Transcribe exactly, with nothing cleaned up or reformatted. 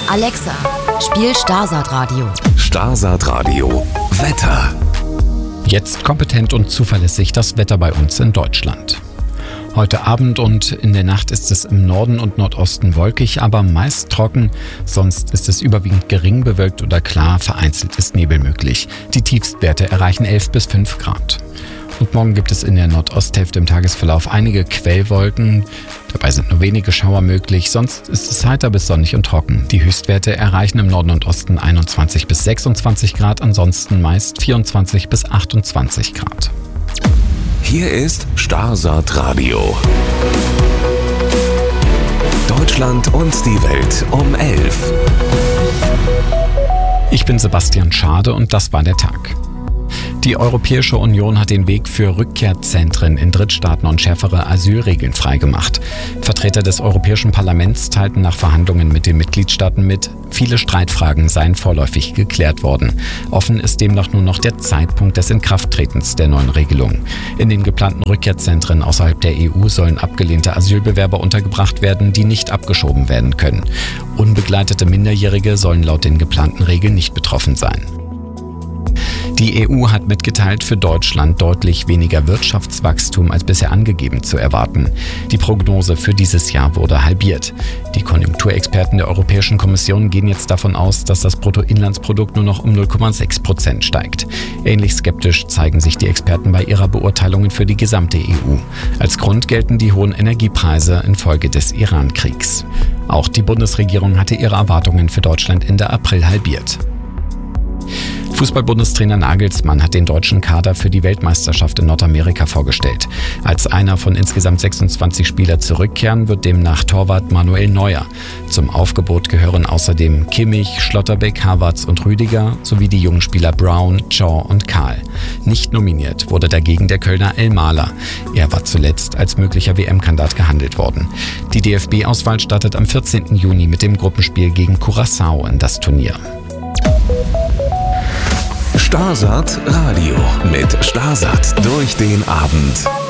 Alexa, spiel Starsat Radio. Starsat Radio Wetter. Jetzt kompetent und zuverlässig das Wetter bei uns in Deutschland. Heute Abend und in der Nacht ist es im Norden und Nordosten wolkig, aber meist trocken. Sonst ist es überwiegend gering bewölkt oder klar, vereinzelt ist Nebel möglich. Die Tiefstwerte erreichen elf bis fünf Grad. Und morgen gibt es in der Nordosthälfte im Tagesverlauf einige Quellwolken. Dabei sind nur wenige Schauer möglich, sonst ist es heiter bis sonnig und trocken. Die Höchstwerte erreichen im Norden und Osten einundzwanzig bis sechsundzwanzig Grad, ansonsten meist vierundzwanzig bis achtundzwanzig Grad. Hier ist Starsat Radio. Deutschland und die Welt um elf. Ich bin Sebastian Schade und das war der Tag. Die Europäische Union hat den Weg für Rückkehrzentren in Drittstaaten und schärfere Asylregeln freigemacht. Vertreter des Europäischen Parlaments teilten nach Verhandlungen mit den Mitgliedstaaten mit, viele Streitfragen seien vorläufig geklärt worden. Offen ist demnach nur noch der Zeitpunkt des Inkrafttretens der neuen Regelung. In den geplanten Rückkehrzentren außerhalb der E U sollen abgelehnte Asylbewerber untergebracht werden, die nicht abgeschoben werden können. Unbegleitete Minderjährige sollen laut den geplanten Regeln nicht betroffen sein. Die E U hat mitgeteilt, für Deutschland deutlich weniger Wirtschaftswachstum als bisher angegeben zu erwarten. Die Prognose für dieses Jahr wurde halbiert. Die Konjunkturexperten der Europäischen Kommission gehen jetzt davon aus, dass das Bruttoinlandsprodukt nur noch um null Komma sechs Prozent steigt. Ähnlich skeptisch zeigen sich die Experten bei ihrer Beurteilungen für die gesamte E U. Als Grund gelten die hohen Energiepreise infolge des Iran-Kriegs. Auch die Bundesregierung hatte ihre Erwartungen für Deutschland Ende April halbiert. Fußball-Bundestrainer Nagelsmann hat den deutschen Kader für die Weltmeisterschaft in Nordamerika vorgestellt. Als einer von insgesamt sechsundzwanzig Spielern zurückkehren, wird demnach Torwart Manuel Neuer. Zum Aufgebot gehören außerdem Kimmich, Schlotterbeck, Havertz und Rüdiger sowie die jungen Spieler Brown, Shaw und Karl. Nicht nominiert wurde dagegen der Kölner El Mahler. Er war zuletzt als möglicher W M-Kandidat gehandelt worden. Die D F B-Auswahl startet am vierzehnten Juni mit dem Gruppenspiel gegen Curaçao in das Turnier. Starsat Radio mit Starsat durch den Abend.